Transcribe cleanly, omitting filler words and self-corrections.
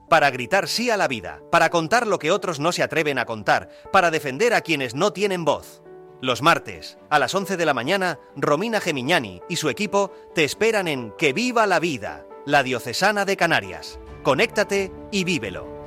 para gritar sí a la vida, para contar lo que otros no se atreven a contar, para defender a quienes no tienen voz. Los martes, a las 11 de la mañana, Romina Gemignani y su equipo te esperan en Que Viva la Vida, la Diocesana de Canarias. Conéctate y vívelo.